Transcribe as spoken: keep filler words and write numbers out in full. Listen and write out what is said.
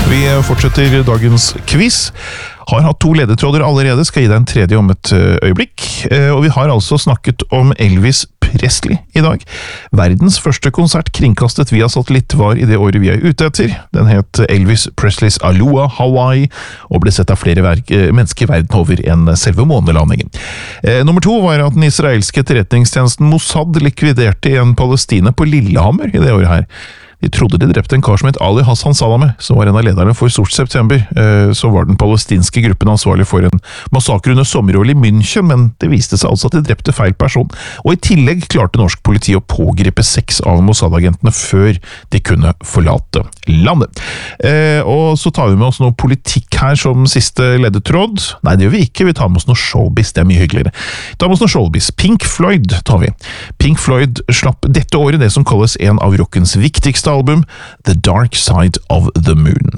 Vi fortsetter dagens quiz. Har hatt to ledetråder allerede, skal gi deg en tredje om et øyeblikk. Og vi har altså snakket om Elvis Presley i dag. Verdens første konsert kringkastet via satellitt var i det året vi er ute etter. Den het Elvis Presleys Aloha Hawaii, og ble sett av flere verk, mennesker verden over enn selve månelandingen. Eh, nummer to var at den israelske etterretningstjenesten Mossad likviderte en palestiner på Lillehammer i det året her. De trodde de drepte en kar som het Ali Hassan Salameh, som var en av lederne for Sort September. Så var den palestinske gruppen ansvarlig for en massakre under sommerolje i München, men det viste seg altså at de drepte feil person. Og i tillegg klarte norsk politi å pågripe seks av Mossad-agentene før de kunne forlate landet. Og så tar vi med oss noe politikk her som siste ledetråd. Nei, det gjør vi ikke. Vi tar med oss noe showbiz, det er mye hyggeligere. Vi tar med oss noe showbiz. Pink Floyd tar vi. Pink Floyd slapp dette året det som kalles en av rockens viktigste album, The Dark Side of the Moon.